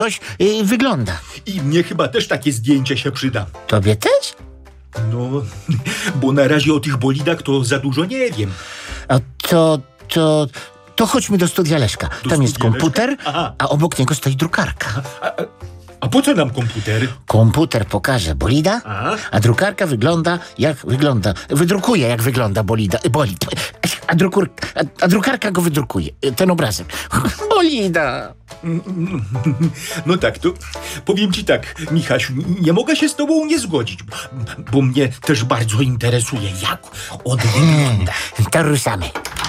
coś wygląda. I mnie chyba też takie zdjęcie się przyda. Tobie też? No, bo na razie o tych bolidach to za dużo nie wiem. A to chodźmy do studia Leszka. Tam jest studia komputer, Leszka? Aha. a obok niego stoi drukarka. A po co nam komputer? Komputer pokaże bolida, A? a drukarka wydrukuje jak wygląda bolid. A drukarka go wydrukuje, ten obrazek. Bolida. No tak, to powiem ci tak, Michasiu, nie mogę się z tobą nie zgodzić, bo mnie też bardzo interesuje, jak on wygląda. To ruszamy.